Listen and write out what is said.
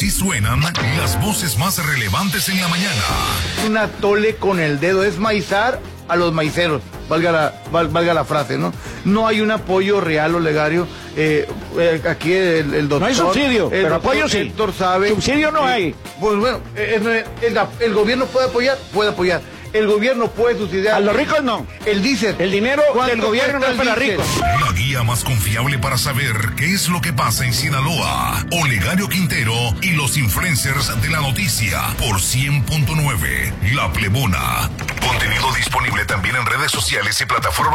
Así suenan las voces más relevantes en la mañana. Un atole con el dedo, es maizar a los maiceros, valga la frase, ¿no? No hay un apoyo real, Olegario. Aquí el doctor... No hay subsidio, pero apoyo sí. El doctor sabe... Subsidio no hay. Pues bueno, el gobierno puede apoyar. El gobierno puede subsidiar. A los ricos no. El diésel. El dinero del gobierno no es para ricos. La guía más confiable para saber qué es lo que pasa en Sinaloa. Olegario Quintero y los influencers de la noticia por 100.9 La Plebona. Contenido disponible también en redes sociales y plataformas